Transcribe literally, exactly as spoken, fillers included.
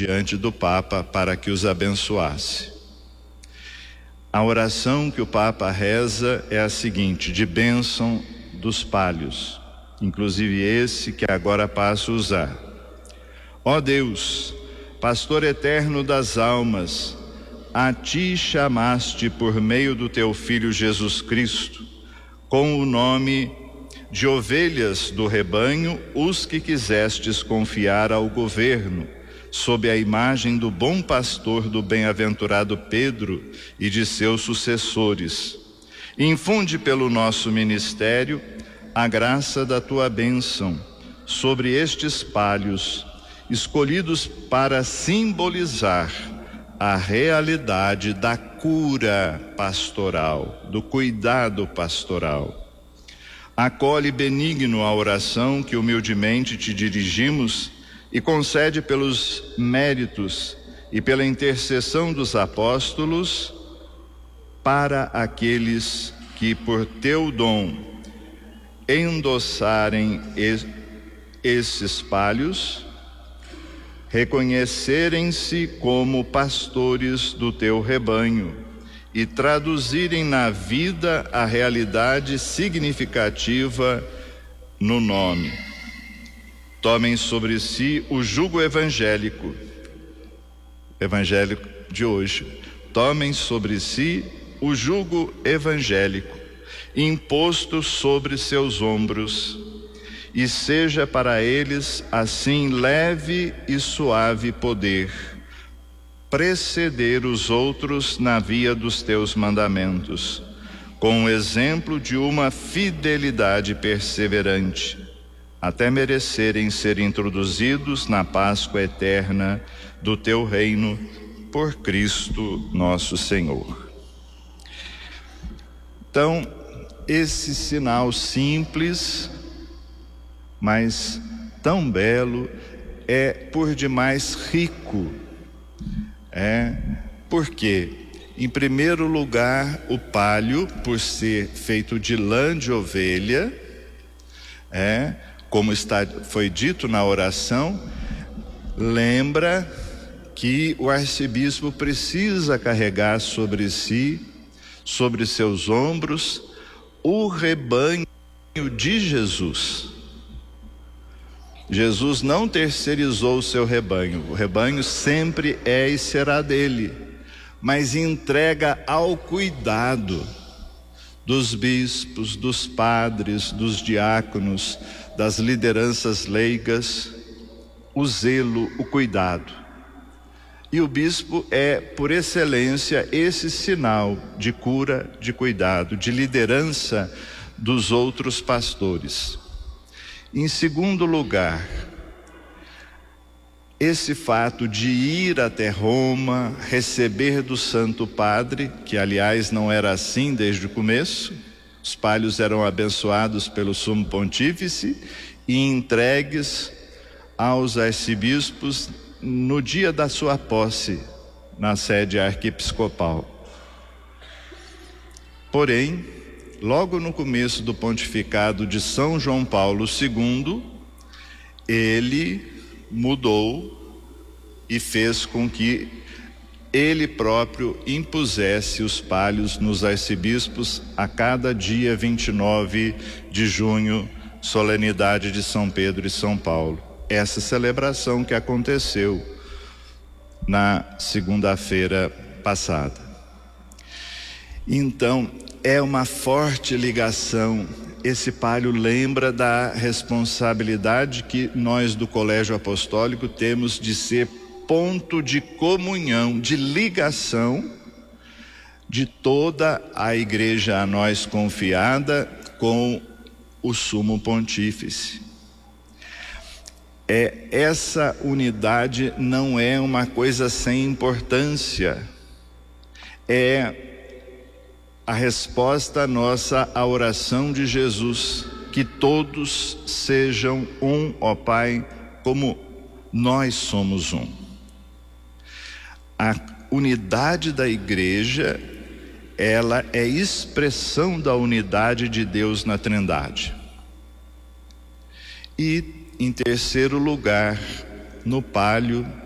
diante do Papa para que os abençoasse. A oração que o Papa reza é a seguinte, de bênção dos palhos, inclusive esse que agora passo a usar. Ó Deus, pastor eterno das almas, a ti chamaste por meio do teu Filho Jesus Cristo, com o nome de ovelhas do rebanho, os que quisestes confiar ao governo, sob a imagem do bom pastor do bem-aventurado Pedro e de seus sucessores. Infunde pelo nosso ministério a graça da tua bênção sobre estes palhos, escolhidos para simbolizar a realidade da cura pastoral, do cuidado pastoral. Acolhe benigno a oração que humildemente te dirigimos e concede pelos méritos e pela intercessão dos apóstolos para aqueles que por teu dom endossarem esses palhos, reconhecerem-se como pastores do teu rebanho e traduzirem na vida a realidade significativa no nome. Tomem sobre si o jugo evangélico, evangélico de hoje. Tomem sobre si o jugo evangélico, imposto sobre seus ombros, e seja para eles assim leve e suave poder preceder os outros na via dos teus mandamentos, com o exemplo de uma fidelidade perseverante, até merecerem ser introduzidos na Páscoa eterna do teu reino, por Cristo nosso Senhor. Então, esse sinal simples, mas tão belo, é por demais rico. É, por quê? Em primeiro lugar, o palho, por ser feito de lã de ovelha, é, como está, foi dito na oração, lembra que o arcebispo precisa carregar sobre si, sobre seus ombros, o rebanho de Jesus. Jesus não terceirizou o seu rebanho, o rebanho sempre é e será dele, mas entrega ao cuidado dos bispos, dos padres, dos diáconos, das lideranças leigas, o zelo, o cuidado. E o bispo é, por excelência, esse sinal de cura, de cuidado, de liderança dos outros pastores. Em segundo lugar, esse fato de ir até Roma, receber do Santo Padre, que aliás não era assim desde o começo, os palhos eram abençoados pelo Sumo Pontífice e entregues aos arcebispos no dia da sua posse na sede arquiepiscopal. Porém, logo no começo do pontificado de São João Paulo segundo, ele mudou e fez com que ele próprio impusesse os palhos nos arcebispos a cada dia vinte e nove de junho, solenidade de São Pedro e São Paulo. Essa celebração que aconteceu na segunda-feira passada. Então, é uma forte ligação. Esse palio lembra da responsabilidade que nós do Colégio Apostólico temos de ser ponto de comunhão, de ligação de toda a igreja a nós confiada com o Sumo Pontífice. É, essa unidade não é uma coisa sem importância, é a resposta nossa à oração de Jesus, que todos sejam um, ó Pai, como nós somos um. A unidade da igreja, ela é expressão da unidade de Deus na Trindade. E, em terceiro lugar, no palio,